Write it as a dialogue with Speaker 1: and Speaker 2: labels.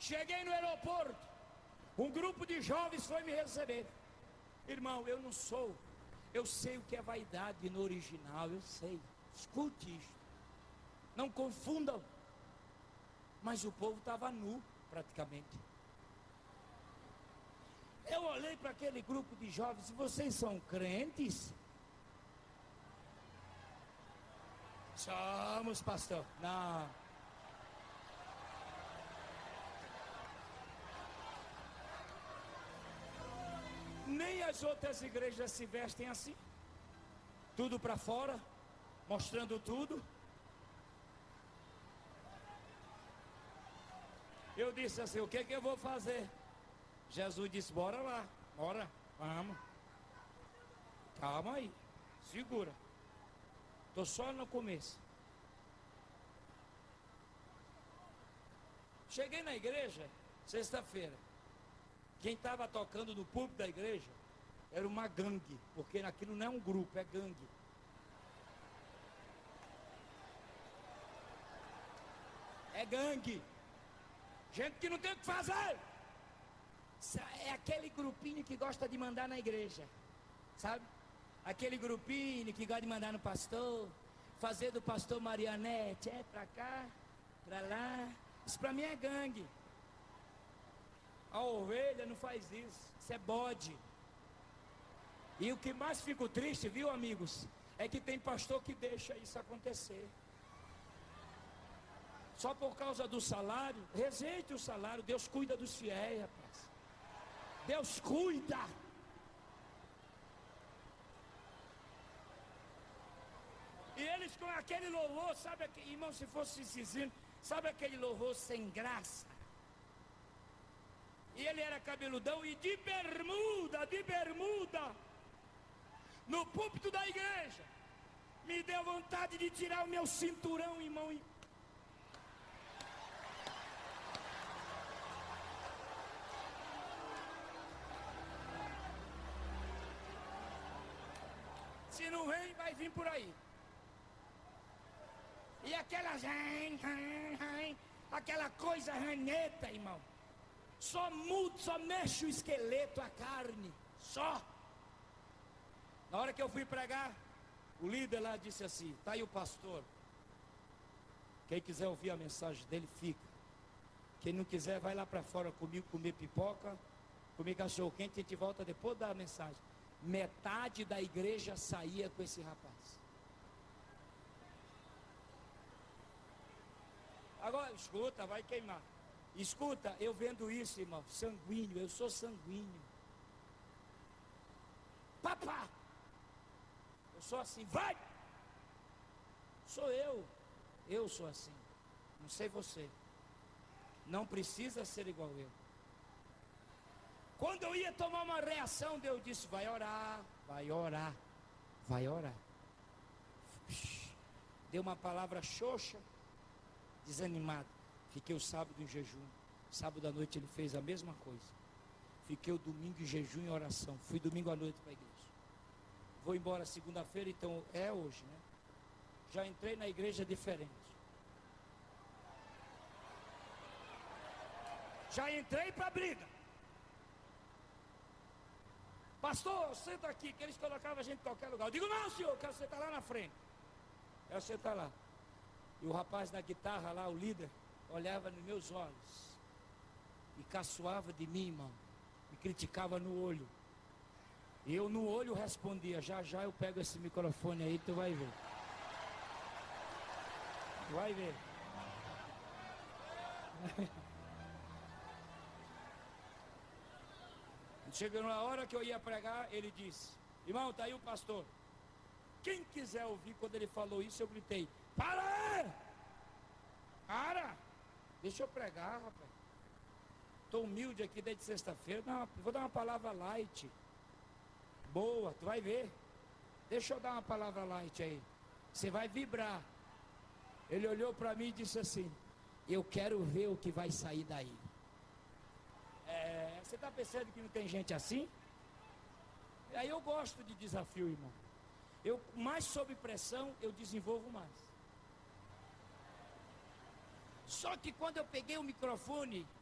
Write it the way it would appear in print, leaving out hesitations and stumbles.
Speaker 1: Cheguei no aeroporto, um grupo de jovens foi me receber. Irmão, eu sei o que é vaidade no original, eu sei. Escute isto, não confundam. Mas o povo estava nu, praticamente. Eu olhei para aquele grupo de jovens, vocês são crentes? Somos, pastor. Não. Nem as outras igrejas se vestem assim. Tudo para fora, mostrando tudo. Eu disse assim, o que eu vou fazer? Jesus disse, bora lá, bora, vamos. Calma aí, segura. Estou só no começo. Cheguei na igreja, sexta-feira. Quem estava tocando no púlpito da igreja era uma gangue, porque aquilo não é um grupo, é gangue. É gangue. Gente que não tem o que fazer. É aquele grupinho que gosta de mandar na igreja, sabe? Aquele grupinho que gosta de mandar no pastor, fazer do pastor marionete, pra cá, pra lá. Isso pra mim é gangue. A ovelha não faz isso, isso é bode. E o que mais fico triste, viu, amigos, é que tem pastor que deixa isso acontecer. Só por causa do salário. Rejeite o salário, Deus cuida dos fiéis, rapaz. Deus cuida. E eles com aquele louvor, sabe, irmão, se fosse cinzento, sabe aquele louvor sem graça? E ele era cabeludão e de bermuda, no púlpito da igreja. Me deu vontade de tirar o meu cinturão, irmão. Se não vem, vai vir por aí. E aquela coisa ranheta, irmão. Só muda, só mexe o esqueleto, a carne. Só. Na hora que eu fui pregar, o líder lá disse assim, tá aí o pastor. Quem quiser ouvir a mensagem dele, fica. Quem não quiser, vai lá para fora comigo comer pipoca, comer cachorro quente, e a gente volta depois da mensagem. Metade da igreja saía com esse rapaz. Agora, escuta, vai queimar. Escuta, eu vendo isso, irmão, sanguíneo, eu sou sanguíneo. Papá! Eu sou assim, vai! Sou eu sou assim. Não sei você. Não precisa ser igual eu. Quando eu ia tomar uma reação, Deus disse, vai orar, vai orar, vai orar. Deu uma palavra xoxa, desanimado. Fiquei o sábado em jejum. Sábado à noite ele fez a mesma coisa. Fiquei o domingo em jejum e oração. Fui domingo à noite para a igreja. Vou embora segunda-feira, então é hoje, né? Já entrei na igreja diferente. Já entrei para a briga. Pastor, senta aqui, que eles colocavam a gente em qualquer lugar. Eu digo, não, senhor, eu quero sentar lá na frente. Eu sentar lá. E o rapaz da guitarra lá, o líder, olhava nos meus olhos e caçoava de mim, irmão. Me criticava no olho. E eu no olho respondia, já já eu pego esse microfone aí, tu vai ver. Tu vai ver. Chegou na hora que eu ia pregar, ele disse, irmão, tá aí o pastor. Quem quiser ouvir, quando ele falou isso, eu gritei, para! Para! Deixa eu pregar, rapaz. Estou humilde aqui desde sexta-feira. Vou dar uma palavra light. Boa, tu vai ver. Deixa eu dar uma palavra light aí. Você vai vibrar. Ele olhou para mim e disse assim, eu quero ver o que vai sair daí. Você está pensando que não tem gente assim? Aí eu gosto de desafio, irmão. Eu mais sob pressão, eu desenvolvo mais. Só que quando eu peguei o microfone,